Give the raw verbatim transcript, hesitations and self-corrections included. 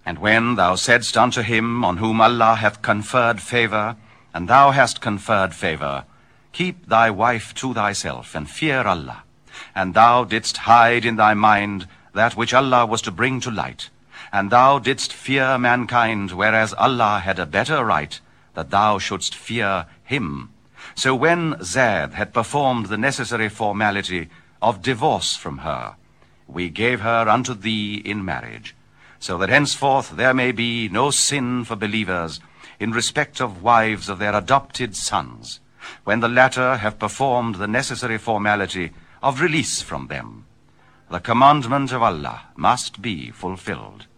And when thou saidst unto him on whom Allah hath conferred favour, and thou hast conferred favour, keep thy wife to thyself, and fear Allah, and thou didst hide in thy mind that which Allah was to bring to light, and thou didst fear mankind, whereas Allah had a better right that thou shouldst fear him. So when Zayd had performed the necessary formality of divorce from her, we gave her unto thee in marriage, so that henceforth there may be no sin for believers in respect of wives of their adopted sons, when the latter have performed the necessary formality of release from them. The commandment of Allah must be fulfilled.